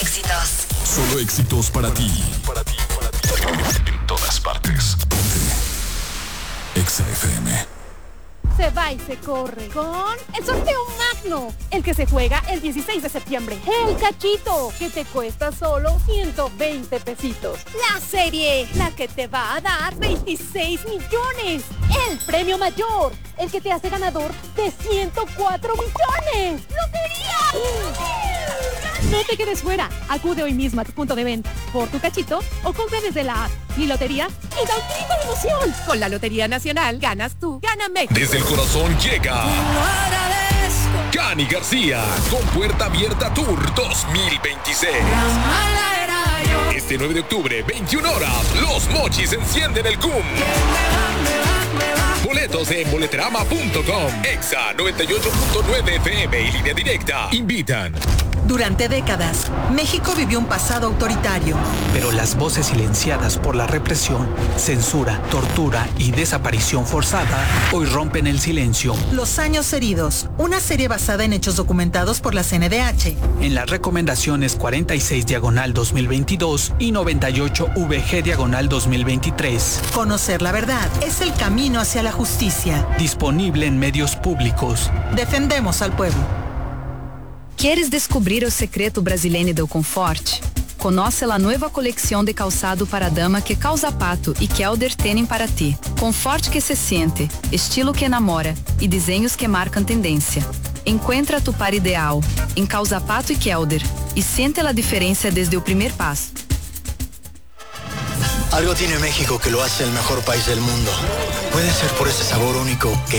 éxitos. Solo éxitos para ti. En todas partes. Exa FM. Se va y se corre con el sorteo magno, el que se juega el 16 de septiembre. El cachito, que te cuesta solo 120 pesitos. La serie, la que te va a dar 26 millones. El premio mayor, el que te hace ganador de 104 millones. ¡Lotería! No te quedes fuera. Acude hoy mismo a tu punto de venta por tu cachito o compra desde la app Mi Lotería y da un grito de emoción. Con la Lotería Nacional ganas tú, gana México. Desde el corazón llega Cani García con Puerta Abierta Tour 2026. Este 9 de octubre, 21 horas, Los Mochis encienden el CUM. Boletos en boleterama.com. Exa 98.9 FM y Línea Directa invitan. Durante décadas, México vivió un pasado autoritario. Pero las voces silenciadas por la represión, censura, tortura y desaparición forzada hoy rompen el silencio. Los años heridos, una serie basada en hechos documentados por la CNDH. En las recomendaciones 46/2022 y 98/VG/2023. Conocer la verdad es el camino hacia la justicia. Disponible en medios públicos. Defendemos al pueblo. Queres descobrir o secreto brasileiro do Conforte? Conheça a nova coleção de calçado para dama que Causa Pato e Kelder têm para ti. Conforte que se sente, estilo que enamora e desenhos que marcam tendência. Encuentra tu par ideal em Causa Pato e Kelder e siente a diferença desde o primeiro passo. Algo tiene México que lo hace el mejor país del mundo. Puede ser por ese sabor único que